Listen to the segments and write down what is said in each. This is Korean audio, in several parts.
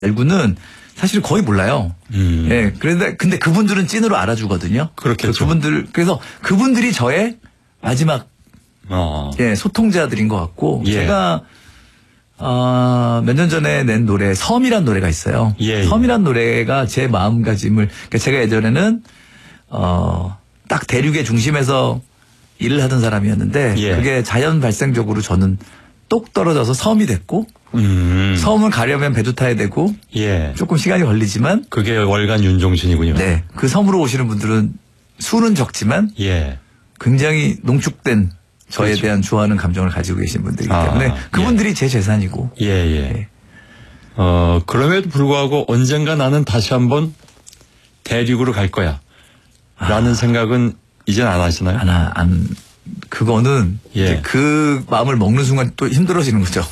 알고는 사실 거의 몰라요. 예. 근데 그분들은 찐으로 알아주거든요. 그렇겠죠. 그래서 그분들이 저의 마지막 예, 소통자들인 것 같고 예. 제가 몇 년 전에 낸 노래 섬이란 노래가 있어요. 예. 섬이란 노래가 제 마음가짐을 그러니까 제가 예전에는 딱 대륙의 중심에서 일을 하던 사람이었는데 예. 그게 자연 발생적으로 저는 똑 떨어져서 섬이 됐고 섬을 가려면 배도 타야 되고 예. 조금 시간이 걸리지만 그게 월간 윤종신이군요. 네, 그 섬으로 오시는 분들은 수는 적지만 예. 굉장히 농축된 저에 그렇죠. 대한 좋아하는 감정을 가지고 계신 분들이기 때문에 그분들이 예. 제 재산이고. 예, 예. 그럼에도 불구하고 언젠가 나는 다시 한번 대륙으로 갈 거야. 라는 생각은 이젠 안 하시나요? 그거는 예. 그 마음을 먹는 순간 또 힘들어지는 거죠.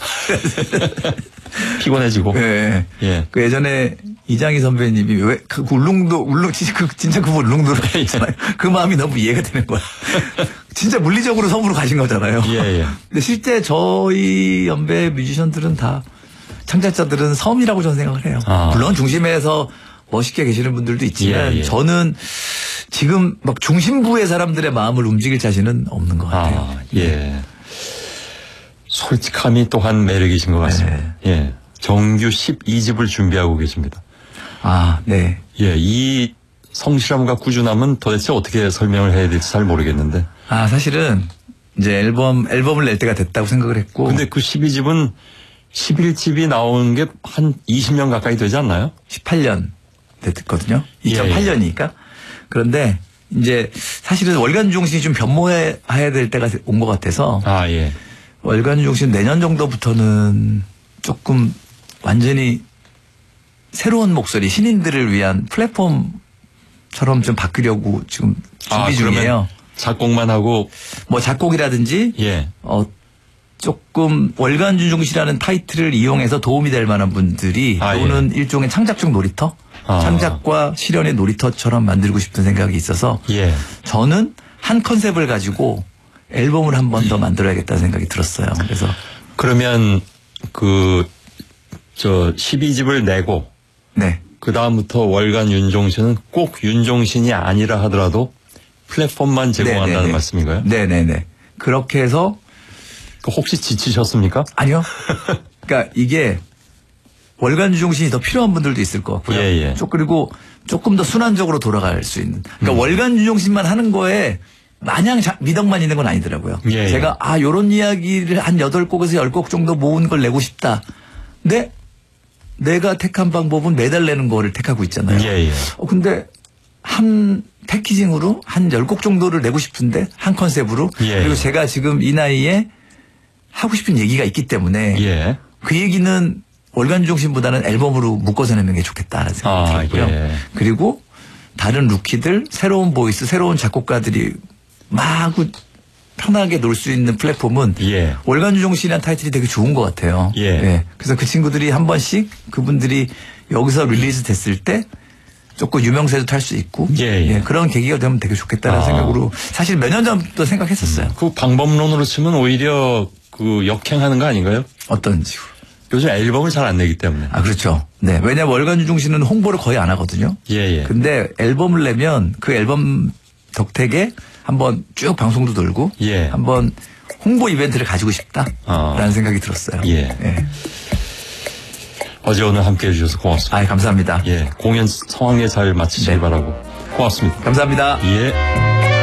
피곤해지고. 예. 예. 그 예전에 이장희 선배님이 왜 그 진짜 그 울릉도로 있잖아요. 그 마음이 너무 이해가 되는 거야. 진짜 물리적으로 섬으로 가신 거잖아요. 예, 예. 근데 실제 저희 연배 뮤지션들은 다 창작자들은 섬이라고 저는 생각을 해요. 물론 중심에서 멋있게 계시는 분들도 있지만 예, 예. 저는 지금 막 중심부의 사람들의 마음을 움직일 자신은 없는 것 같아요. 예. 솔직함이 또한 매력이신 것 같습니다. 네. 예. 정규 12집을 준비하고 계십니다. 네. 예. 이 성실함과 꾸준함은 도대체 어떻게 설명을 해야 될지 잘 모르겠는데. 사실은 이제 앨범을 낼 때가 됐다고 생각을 했고. 근데 그 12집은 11집이 나온 게 한 20년 가까이 되지 않나요? 18년 됐거든요. 예, 2008년이니까. 그런데 이제 사실은 월간 중심이 좀 변모해야 될 때가 온 것 같아서. 예. 월간 중심 내년 정도부터는 조금 완전히 새로운 목소리, 신인들을 위한 플랫폼처럼 좀 바꾸려고 지금 준비 중이에요. 작곡만 하고 뭐 작곡이라든지 예. 조금 월간 중심이라는 타이틀을 이용해서 도움이 될 만한 분들이 또는 일종의 창작적 놀이터, 창작과 실현의 놀이터처럼 만들고 싶은 생각이 있어서 예. 저는 한 컨셉을 가지고 앨범을 한 번 더 만들어야겠다는 생각이 들었어요. 그래서 그러면 12집을 내고 네. 그 다음부터 월간 윤종신은 꼭 윤종신이 아니라 하더라도 플랫폼만 제공한다는 네네네. 말씀인가요? 네네네. 그렇게 해서 혹시 지치셨습니까? 아니요. 그러니까 이게 월간 중심이 더 필요한 분들도 있을 것 같고요. 예. 그리고 조금 더 순환적으로 돌아갈 수 있는. 그러니까 월간 중심만 하는 거에 마냥 미덕만 있는 건 아니더라고요. 예. 제가 요런 이야기를 한 8곡에서 10곡 정도 모은 걸 내고 싶다. 근데 내가 택한 방법은 매달 내는 거를 택하고 있잖아요. 예. 근데 한 패키징으로 한 10곡 정도를 내고 싶은데 한 컨셉으로. 예. 그리고 제가 지금 이 나이에 하고 싶은 얘기가 있기 때문에 예. 그 얘기는 월간 중심보다는 앨범으로 묶어서 내는 게 좋겠다는 생각이 들고요. 예. 그리고 다른 루키들, 새로운 보이스, 새로운 작곡가들이 막 편하게 놀 수 있는 플랫폼은 예. 월간 중심이라는 타이틀이 되게 좋은 것 같아요. 예. 그래서 그 친구들이 한 번씩 그분들이 여기서 릴리즈 됐을 때 조금 유명세도 탈 수 있고 그런 계기가 되면 되게 좋겠다는 생각으로 사실 몇 년 전부터 생각했었어요. 그 방법론으로 치면 오히려 그 역행하는 거 아닌가요? 어떤 식으로? 요즘 앨범을 잘 안 내기 때문에. 그렇죠. 네. 왜냐면 월간 중심은 홍보를 거의 안 하거든요. 예. 근데 앨범을 내면 그 앨범 덕택에 한번 쭉 방송도 돌고 한번 홍보 이벤트를 가지고 싶다라는 생각이 들었어요. 예. 어제 오늘 함께 해주셔서 고맙습니다. 감사합니다. 공연 성황리에 잘 마치시기 바라고. 고맙습니다. 감사합니다. 예.